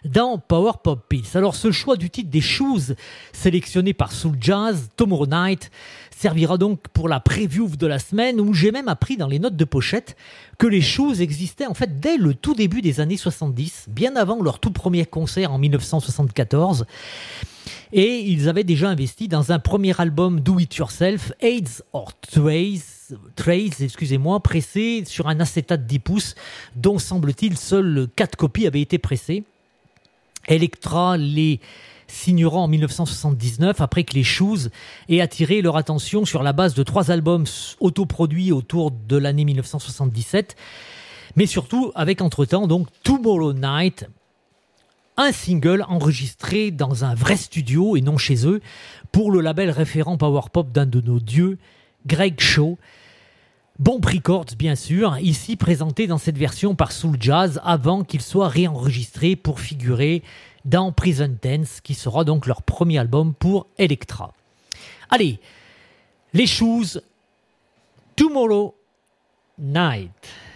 dans Power Pop Pills. Alors ce choix du titre des Shoes, sélectionné par Soul Jazz, Tomorrow Night, servira donc pour la preview de la semaine, où j'ai même appris dans les notes de pochette que les Shoes existaient en fait dès le tout début des années 70, bien avant leur tout premier concert en 1974. Et ils avaient déjà investi dans un premier album Do It Yourself, AIDS or Trace, pressé sur un acétate 10 pouces, dont semble-t-il seules 4 copies avaient été pressées. Elektra les signera en 1979 après que les Shoes aient attiré leur attention sur la base de 3 albums autoproduits autour de l'année 1977, mais surtout avec entre-temps donc Tomorrow Night, un single enregistré dans un vrai studio et non chez eux pour le label référent Power Pop d'un de nos dieux, Greg Shaw. Bomb Records bien sûr, ici présenté dans cette version par Soul Jazz avant qu'il soit réenregistré pour figurer dans Present Tense, qui sera donc leur premier album pour Elektra. Allez, les Shoes, Tomorrow Night.